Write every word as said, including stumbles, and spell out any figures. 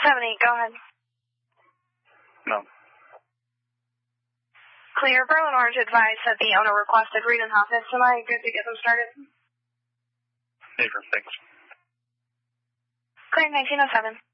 seven eight, go ahead. No. Clear. Berlin Orange advised that the owner requested read and office. Am I good to get them started? Favor, thanks. Clear nineteen oh seven.